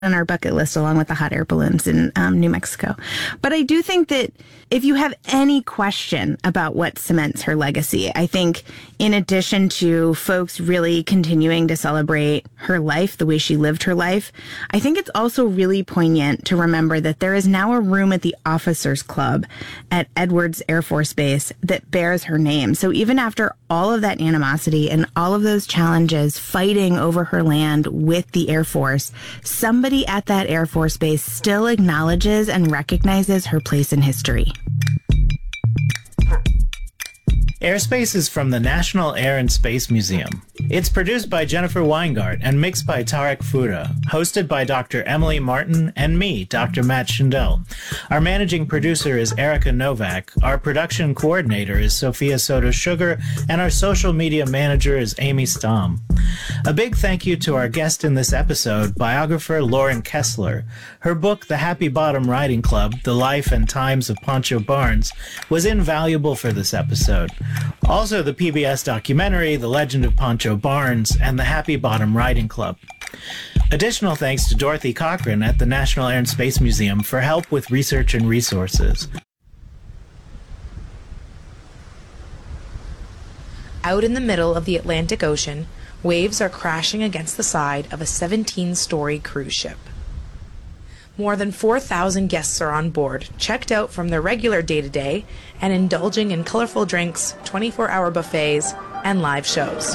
on our bucket list along with the hot air balloons in New Mexico. But I do think that if you have any question about what cements her legacy, I think in addition to folks really continuing to celebrate her life, the way she lived her life, I think it's also really poignant to remember that there is now a room at the Officers Club at Edwards Air Force Base that bears her name. So even after all of that animosity and all of those challenges fighting over her land with the Air Force, somebody at that Air Force Base still acknowledges and recognizes her place in history. Airspace is from the National Air and Space Museum. It's produced by Jennifer Weingart and mixed by Tarek Fuda, hosted by Dr. Emily Martin and me, Dr. Matt Schindel. Our managing producer is Erica Novak, our production coordinator is Sophia Soto-Sugar, and our social media manager is Amy Stamm. A big thank you to our guest in this episode, biographer Lauren Kessler. Her book, The Happy Bottom Riding Club, The Life and Times of Pancho Barnes, was invaluable for this episode. Also, the PBS documentary, The Legend of Pancho Barnes, and The Happy Bottom Riding Club. Additional thanks to Dorothy Cochran at the National Air and Space Museum for help with research and resources. Out in the middle of the Atlantic Ocean, waves are crashing against the side of a 17-story cruise ship. More than 4,000 guests are on board, checked out from their regular day-to-day, and indulging in colorful drinks, 24-hour buffets, and live shows.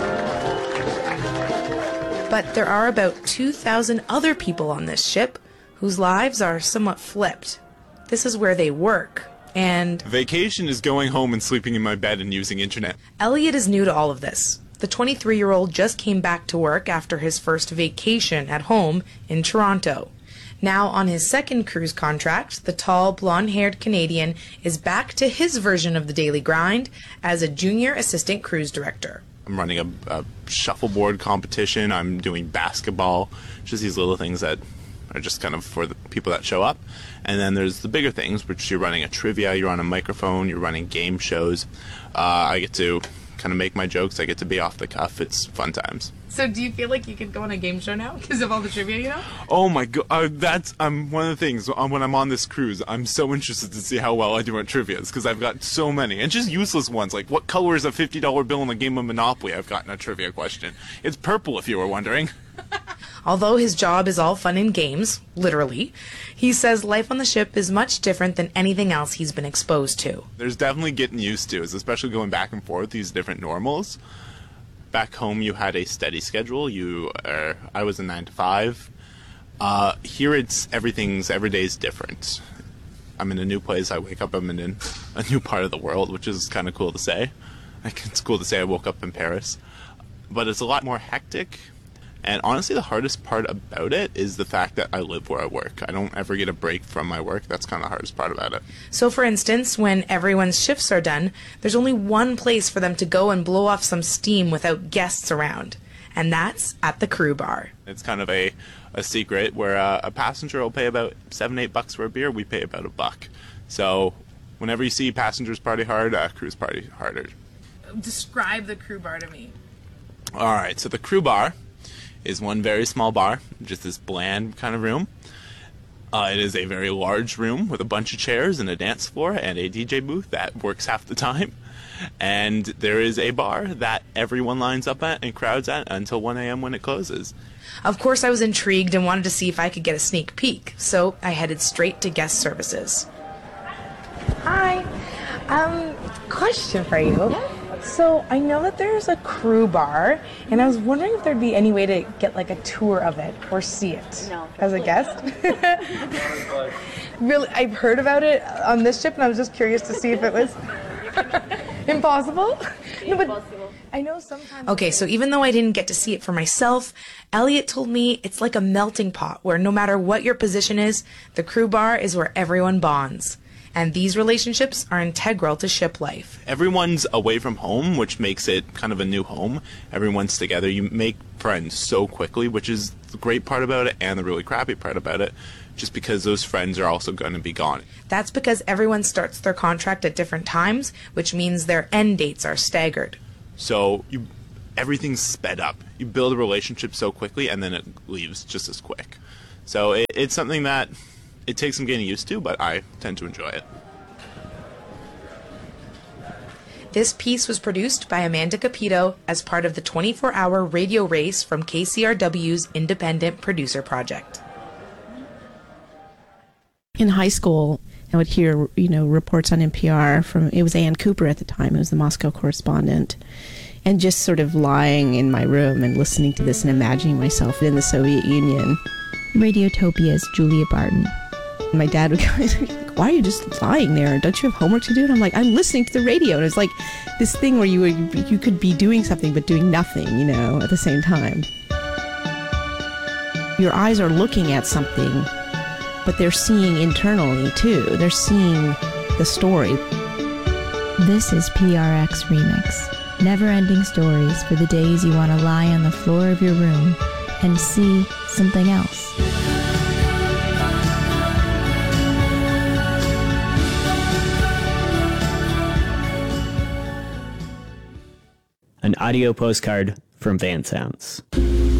But there are about 2,000 other people on this ship whose lives are somewhat flipped. This is where they work, and vacation is going home and sleeping in my bed and using internet. Elliot is new to all of this. The 23-year-old just came back to work after his first vacation at home in Toronto. Now on his second cruise contract, the tall, blonde-haired Canadian is back to his version of the daily grind as a junior assistant cruise director. I'm running a shuffleboard competition. I'm doing basketball. Just these little things that are just kind of for the people that show up. And then there's the bigger things, which you're running a trivia, you're on a microphone, you're running game shows. I get to kind of make my jokes. I get to be off the cuff. It's fun times. So do you feel like you could go on a game show now because of all the trivia you know? Oh my god, that's one of the things when I'm on this cruise. I'm so interested to see how well I do at trivias because I've got so many and just useless ones like what color is a $50 bill in the game of Monopoly? I've gotten a trivia question. It's purple, if you were wondering. Although his job is all fun and games, literally, he says life on the ship is much different than anything else he's been exposed to. There's definitely getting used to, especially going back and forth these different normals. Back home, you had a steady schedule. I was a 9 to 5. Here, every day's different. I'm in a new place. I wake up. I'm in a new part of the world, which is kind of cool to say. It's cool to say I woke up in Paris, but it's a lot more hectic. And honestly, the hardest part about it is the fact that I live where I work. I don't ever get a break from my work. That's kind of the hardest part about it. So, for instance, when everyone's shifts are done, there's only one place for them to go and blow off some steam without guests around, and that's at the crew bar. It's kind of a secret where a passenger will pay about $7-8 for a beer. We pay about $1. So, whenever you see passengers party hard, crews party harder. Describe the crew bar to me. All right, so the crew bar is one very small bar, just this bland kind of room. It is a very large room with a bunch of chairs and a dance floor and a DJ booth that works half the time. And there is a bar that everyone lines up at and crowds at until 1 a.m. when it closes. Of course, I was intrigued and wanted to see if I could get a sneak peek, so I headed straight to guest services. Hi. Question for you. So I know that there's a crew bar, and I was wondering if there'd be any way to get like a tour of it or see it as a guest. Really, I've heard about it on this ship, and I was just curious to see if it was impossible. No, but I know sometimes. Okay, so even though I didn't get to see it for myself, Elliot told me it's like a melting pot where no matter what your position is, the crew bar is where everyone bonds. And these relationships are integral to ship life. Everyone's away from home, which makes it kind of a new home. Everyone's together. You make friends so quickly, which is the great part about it and the really crappy part about it, just because those friends are also going to be gone. That's because everyone starts their contract at different times, which means their end dates are staggered. So everything's sped up. You build a relationship so quickly, and then it leaves just as quick. So it's something that it takes some getting used to, but I tend to enjoy it. This piece was produced by Amanda Capito as part of the 24-hour radio race from KCRW's Independent Producer Project. In high school, I would hear, reports on NPR from, it was Ann Cooper at the time, who was the Moscow correspondent, and just sort of lying in my room and listening to this and imagining myself in the Soviet Union. Radiotopia's Julia Barton. My dad would go, like, why are you just lying there? Don't you have homework to do? And I'm like, I'm listening to the radio. And it's like this thing where you could be doing something but doing nothing, at the same time. Your eyes are looking at something, but they're seeing internally too. They're seeing the story. This is PRX Remix. Never-ending stories for the days you want to lie on the floor of your room and see something else. An audio postcard from Van Sounds.